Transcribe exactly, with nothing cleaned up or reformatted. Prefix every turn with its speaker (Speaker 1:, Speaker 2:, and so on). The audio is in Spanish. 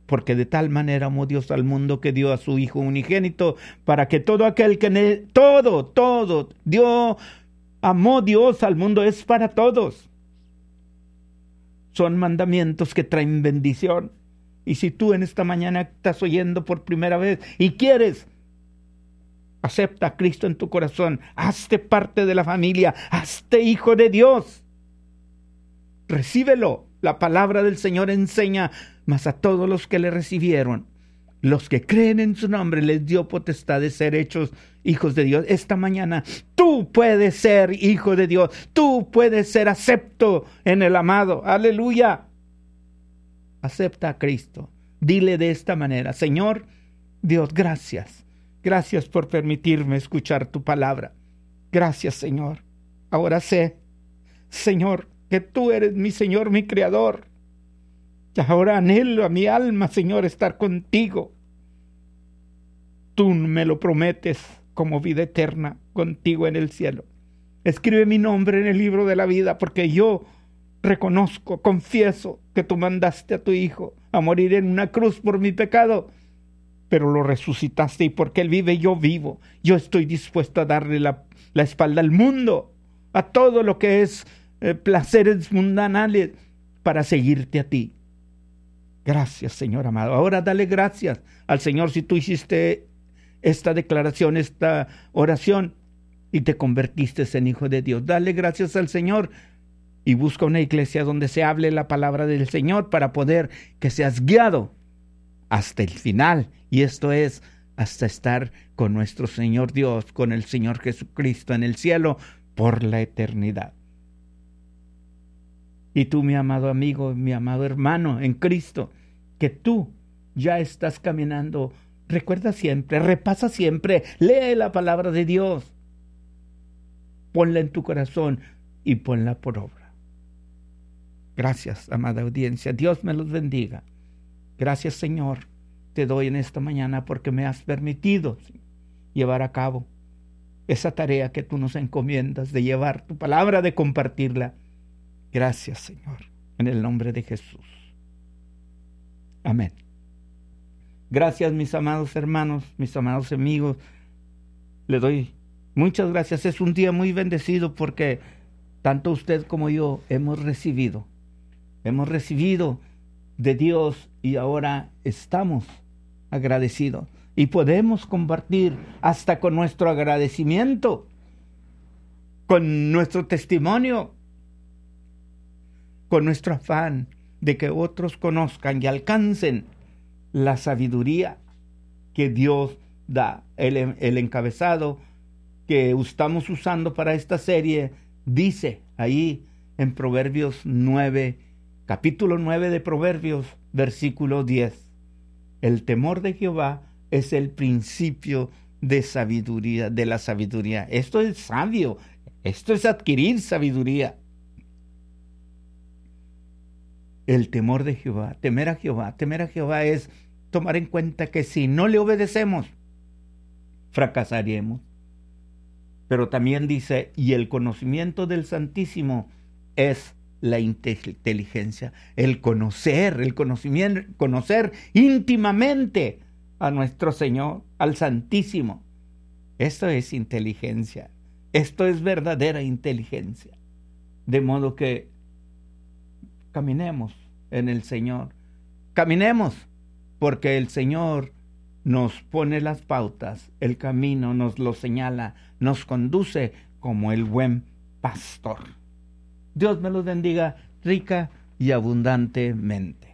Speaker 1: Porque de tal manera amó Dios al mundo que dio a su Hijo unigénito, para que todo aquel que en él, todo, todo, dio, amó Dios al mundo, es para todos. Son mandamientos que traen bendición. Y si tú en esta mañana estás oyendo por primera vez y quieres, acepta a Cristo en tu corazón, hazte parte de la familia, hazte hijo de Dios. Recíbelo. La palabra del Señor enseña, mas a todos los que le recibieron, los que creen en su nombre, les dio potestad de ser hechos hijos de Dios. Esta mañana tú puedes ser hijo de Dios, tú puedes ser acepto en el amado. Aleluya. Acepta a Cristo. Dile de esta manera: Señor Dios, gracias. Gracias por permitirme escuchar tu palabra. Gracias, Señor. Ahora sé, Señor, que tú eres mi Señor, mi Creador. Y ahora anhelo a mi alma, Señor, estar contigo. Tú me lo prometes como vida eterna contigo en el cielo. Escribe mi nombre en el libro de la vida, porque yo reconozco, confieso que tú mandaste a tu Hijo a morir en una cruz por mi pecado, pero lo resucitaste, y porque Él vive, yo vivo. Yo estoy dispuesto a darle la, la espalda al mundo, a todo lo que es eh, placeres mundanales, para seguirte a ti. Gracias, Señor amado. Ahora dale gracias al Señor si tú hiciste esta declaración, esta oración, y te convertiste en hijo de Dios. Dale gracias al Señor y busca una iglesia donde se hable la palabra del Señor, para poder que seas guiado hasta el final. Y esto es hasta estar con nuestro Señor Dios, con el Señor Jesucristo en el cielo por la eternidad. Y tú, mi amado amigo, mi amado hermano en Cristo, que tú ya estás caminando, recuerda siempre, repasa siempre, lee la palabra de Dios, ponla en tu corazón y ponla por obra. Gracias, amada audiencia. Dios me los bendiga. Gracias, Señor, te doy en esta mañana porque me has permitido llevar a cabo esa tarea que tú nos encomiendas de llevar tu palabra, de compartirla. Gracias, Señor, en el nombre de Jesús. Amén. Gracias, mis amados hermanos, mis amados amigos. Le doy muchas gracias. Es un día muy bendecido porque tanto usted como yo hemos recibido, hemos recibido de Dios, y ahora estamos agradecidos y podemos compartir hasta con nuestro agradecimiento, con nuestro testimonio, con nuestro afán de que otros conozcan y alcancen la sabiduría que Dios da. El, el encabezado que estamos usando para esta serie dice ahí en Proverbios nueve, capítulo nueve de Proverbios, versículo diez: el temor de Jehová es el principio de sabiduría, de la sabiduría. Esto es sabio, esto es adquirir sabiduría. El temor de Jehová, temer a Jehová, temer a Jehová es tomar en cuenta que si no le obedecemos, fracasaremos. Pero también dice, y el conocimiento del Santísimo es la inteligencia, el conocer, el conocimiento, conocer íntimamente a nuestro Señor, al Santísimo. Esto es inteligencia, esto es verdadera inteligencia. De modo que caminemos en el Señor, caminemos porque el Señor nos pone las pautas, el camino nos lo señala, nos conduce como el buen pastor. Dios me los bendiga rica y abundantemente.